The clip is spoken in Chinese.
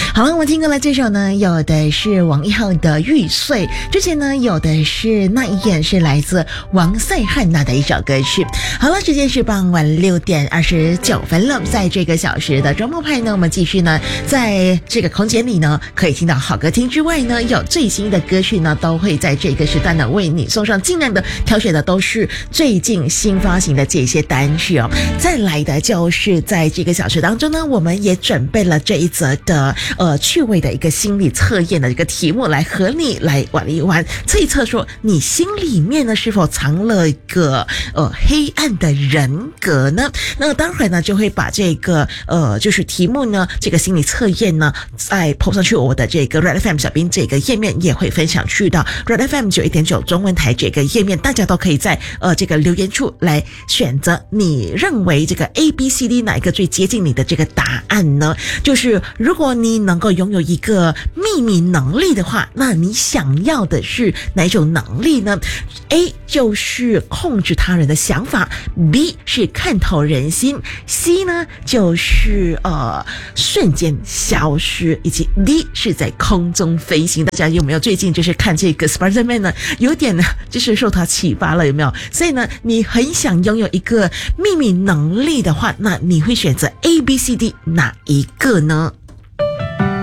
好了，我们听过了这首呢，有的是王一浩的《玉碎》，之前呢有的是那一眼，是来自王塞汉娜的一首歌曲。好了，时间是傍晚6:29了，在这个小时的周末派呢，我们继续呢，在这个空间里呢，可以听到好歌听之外呢，有最新的歌曲呢，都会在这个时段呢为你送上，尽量的挑选的都是最近新发行的这些单曲哦。再来的就是在这个小时当中呢，我们也准备了这一则的趣味的一个心理测验的一个题目，来和你来玩一玩，测一测说你心里面呢是否藏了一个黑暗的人格呢？那当然呢就会把这个就是题目呢，这个心理测验呢再 po 上去我的这个 Red FM 小编这个页面，也会分享去到 Red FM 91.9中文台这个页面，大家都可以在这个留言处来选择你认为这个 ABCD 哪一个最接近你的这个答案呢？就是如果你能够拥有一个秘密能力的话，那你想要的是哪种能力呢？ A 就是控制他人的想法， B 是看透人心， C 呢就是瞬间消失，以及 D 是在空中飞行。大家有没有最近就是看这个 Spider-Man 呢，有点呢就是受他启发了，有没有？所以呢你很想拥有一个秘密能力的话，那你会选择 ABCD 哪一个呢？